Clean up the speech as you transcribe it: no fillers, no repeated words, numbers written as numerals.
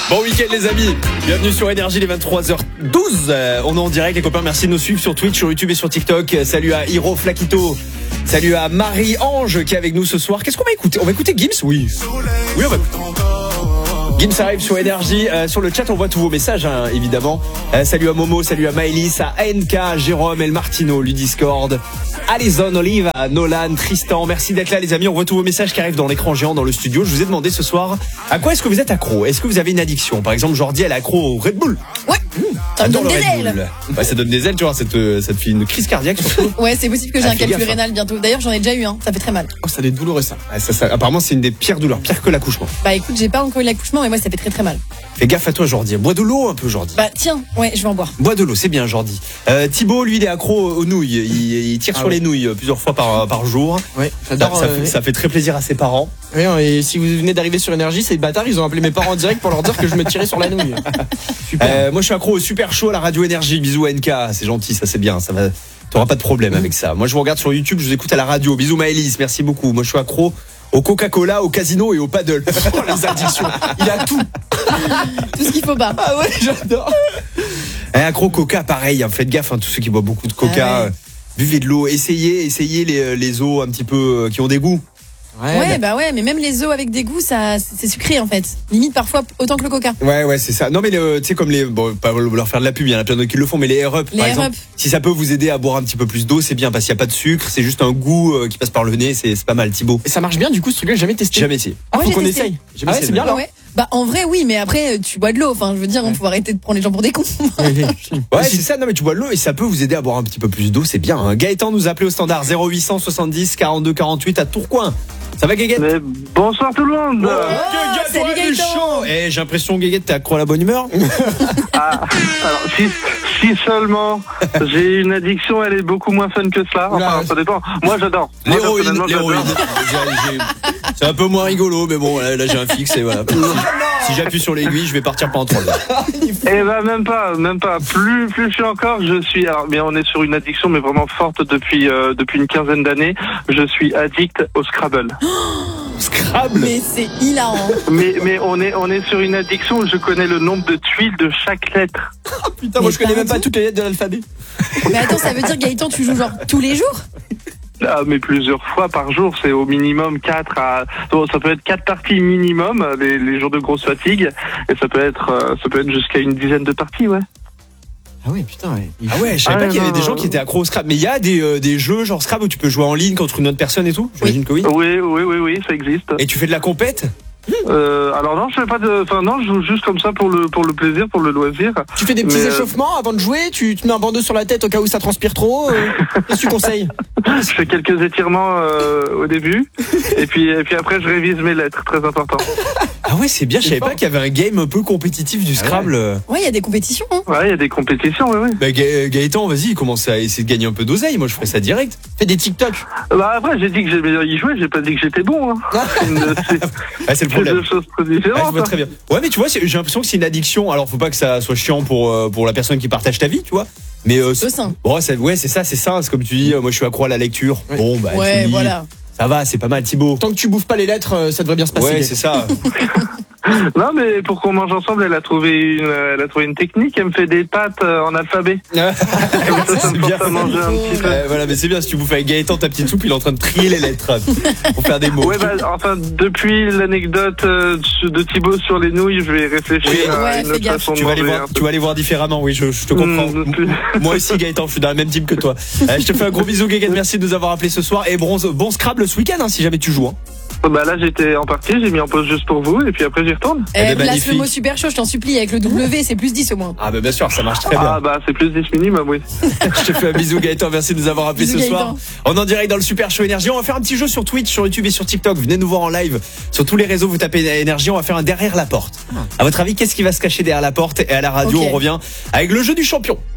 Bon week-end les amis, bienvenue sur Énergie les 23h12. On est en direct les copains, merci de nous suivre sur Twitch, sur YouTube et sur TikTok. Salut à Hiro Flaquito, salut à Marie-Ange qui est avec nous ce soir. Qu'est-ce qu'on va écouter? On va écouter Gims? Oui, on va écouter. Gims arrive sur Énergie, sur le chat on voit tous vos messages évidemment. Salut à Momo, salut à Maëlys, à ANK, Jérôme, El Martino, Ludiscord, Alison, Olive, à Nolan, Tristan. Merci d'être là les amis, on voit tous vos messages qui arrivent dans l'écran géant dans le studio. Je vous ai demandé ce soir, à quoi est-ce que vous êtes accro? Est-ce que vous avez une addiction? Par exemple Jordi elle est accro au Red Bull. Ouais, ça me donne des ailes. Ouais, ça donne des ailes, tu vois, ça te fait une crise cardiaque surtout. Ouais, c'est possible que j'ai un calcul rénal bientôt. D'ailleurs j'en ai déjà eu ça fait très mal. Oh, ça doit être douloureux ça. Apparemment c'est une des pires douleurs, pire que l'accouchement. Bah écoute, j'ai pas encore eu l'accouchement mais moi ça fait très très mal. Fais gaffe à toi Jordi, bois de l'eau un peu Jordi. Bah tiens, ouais, je vais en boire. Bois de l'eau, c'est bien Jordi. Thibaut, lui, il est accro aux nouilles. Il tire sur les nouilles plusieurs fois par jour. Ouais, j'adore. Ça fait très plaisir à ses parents. Oui, et si vous venez d'arriver sur Énergie, ces bâtards, ils ont appelé mes parents en direct pour leur dire que je me tirais sur la nouille. Super. Moi, je suis accro au super chaud à la radio Énergie. Bisous NK, c'est gentil, ça c'est bien. Ça va. T'auras pas de problème avec ça. Moi, je vous regarde sur YouTube, je vous écoute à la radio. Bisous Maëlys, merci beaucoup. Moi, je suis accro au Coca-Cola, au casino et au paddle. Oh, les addictions. Il a tout. Tout ce qu'il faut pas. Ah ouais, j'adore. Accro Coca, pareil. Faites gaffe, tous ceux qui boivent beaucoup de Coca. Ouais. Buvez de l'eau. Essayez les eaux un petit peu qui ont des goûts. Ouais, mais même les eaux avec des goûts, ça, c'est sucré en fait. Limite parfois autant que le coca. Ouais, c'est ça. Non, mais tu sais, comme pas leur faire de la pub, il y en a plein d'autres qui le font, mais les Air-Up, par exemple. Si ça peut vous aider à boire un petit peu plus d'eau, c'est bien, parce qu'il n'y a pas de sucre, c'est juste un goût qui passe par le nez, c'est pas mal, Thibaut. Et ça marche bien, du coup, ce truc-là, j'ai jamais testé. Jamais essayé. Ah, faut qu'on testé. essaye. Ah ouais, c'est bien là. Ouais. Bah en vrai oui, mais après tu bois de l'eau. Enfin, je veux dire, on peut arrêter de prendre les gens pour des cons. Ouais, c'est ça. Non, mais tu bois de l'eau et ça peut vous aider à boire un petit peu plus d'eau, c'est bien. Gaëtan nous a appelé au standard 0870 42 48 à Tourcoing. Ça va Guéguette? Bonsoir tout le monde. Salut Gaëtan. J'ai l'impression Guéguette t'es accro à la bonne humeur. Alors si seulement j'ai une addiction, elle est beaucoup moins fun que cela. Enfin, ça dépend. Moi j'adore. L'héroïne. C'est un peu moins rigolo, mais bon, là j'ai un fixe et voilà. Si j'appuie sur l'aiguille, je vais partir pendant 3 heures. Eh ben même pas. Plus je suis encore, je suis. Alors, mais on est sur une addiction, mais vraiment forte depuis une quinzaine d'années. Je suis addict au Scrabble. Scrabble. Mais c'est hilarant. Mais on est sur une addiction où je connais le nombre de tuiles de chaque lettre. Putain, moi je connais même pas toutes les lettres de l'alphabet. Mais attends, ça veut dire Gaëtan, tu joues genre tous les jours? Ah, mais plusieurs fois par jour, c'est au minimum 4 à... Ça peut être 4 parties minimum, les jours de grosse fatigue, et ça peut être jusqu'à une dizaine de parties, ouais. Ah ouais, putain, ouais. Ah ouais, je savais pas qu'il y avait des gens qui étaient accros au Scrabble. Mais il y a des jeux genre Scrabble où tu peux jouer en ligne contre une autre personne et tout? J'imagine que oui. Oui, ça existe. Et tu fais de la compète? Alors non, je fais pas de... Enfin non, je joue juste comme ça pour le plaisir, pour le loisir. Tu fais des petits échauffements avant de jouer? Tu te mets un bandeau sur la tête au cas où ça transpire trop? Qu'est-ce que tu conseilles? Je fais quelques étirements au début, et puis après je révise mes lettres, très important. Ah ouais, c'est bien, je savais pas qu'il y avait un game un peu compétitif du Scrabble. Ouais, il y a des compétitions. Ouais, il y a des compétitions, oui. Bah Gaëtan, vas-y, commence à essayer de gagner un peu d'oseille, moi je ferais ça direct. Fais des TikTok. Bah après, j'ai dit que j'aimais y jouer, j'ai pas dit que j'étais bon. C'est le problème. Deux choses très différentes. Je vois très bien. Ouais, mais tu vois, j'ai l'impression que c'est une addiction. Alors, faut pas que ça soit chiant pour la personne qui partage ta vie, tu vois. Mais c'est sain. Bon, c'est ça, c'est ça. C'est comme tu dis, moi je suis accro à la lecture. Ouais. Bon, bah, Ouais, tu dis, voilà. ça va, c'est pas mal, Thibaut. Tant que tu bouffes pas les lettres, ça devrait bien se passer. Ouais, c'est ça. Non, mais pour qu'on mange ensemble, elle a trouvé une technique. Elle me fait des pâtes en alphabet. Ça me force à manger un petit peu. Voilà, mais c'est bien, si tu bouffes avec Gaëtan ta petite soupe, il est en train de trier les lettres pour faire des mots. Ouais, bah, enfin, depuis l'anecdote de Thibaut sur les nouilles, je vais réfléchir à une autre façon de manger. Tu vas les voir différemment, oui, je te comprends. Moi aussi, Gaëtan, je suis dans le même team que toi. Je te fais un gros bisou, Gaëtan, merci de nous avoir appelés ce soir. Et bon Scrabble ce week-end, si jamais tu joues. Bah là, j'étais en partie, j'ai mis en pause juste pour vous, et puis après, j'y retourne. Place le mot super chaud, je t'en supplie, avec le W, c'est plus 10 au moins. Ah bah bien sûr, ça marche très bien. Ah bah c'est plus 10 minimum, oui. Je te fais un bisou Gaëtan, merci de nous avoir appelés ce soir. On est en direct dans le Super Show Énergie. On va faire un petit jeu sur Twitch, sur YouTube et sur TikTok. Venez nous voir en live sur tous les réseaux, vous tapez Énergie, on va faire un derrière la porte. À votre avis, qu'est-ce qui va se cacher derrière la porte? Et à la radio, on revient avec le jeu du champion.